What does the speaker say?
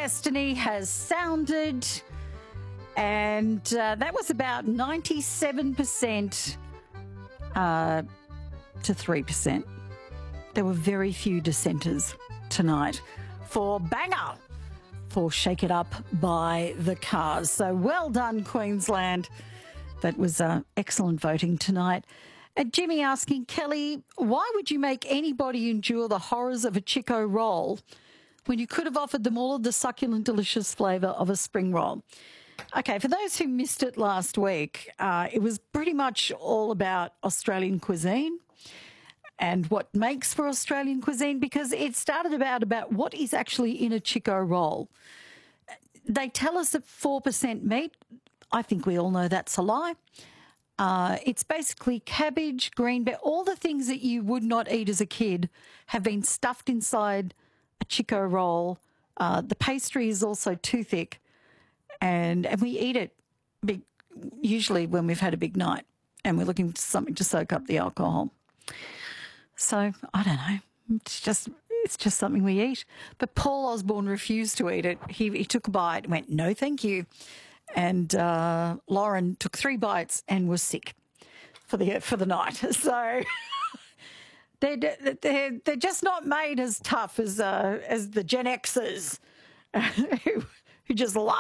Destiny has sounded, and that was about 97% to 3%. There were very few dissenters tonight for Banger, for Shake It Up by the Cars. So well done, Queensland. That was excellent voting tonight. Jimmy asking, Kelly, why would you make anybody endure the horrors of a Chico roll when you could have offered them all of the succulent, delicious flavour of a spring roll? Okay, for those who missed it last week, it was pretty much all about Australian cuisine and what makes for Australian cuisine, because it started about what is actually in a Chico roll. They tell us that 4% meat. I think we all know that's a lie. It's basically cabbage, green bean, all the things that you would not eat as a kid have been stuffed inside a Chico roll. The pastry is also too thick, and we eat it usually when we've had a big night and we're looking for something to soak up the alcohol. So, I don't know. It's just something we eat. But Paul Osborne refused to eat it. He took a bite and went, no, thank you. And Lauren took 3 bites and was sick for the night. So they're just not made as tough as the Gen Xers who just love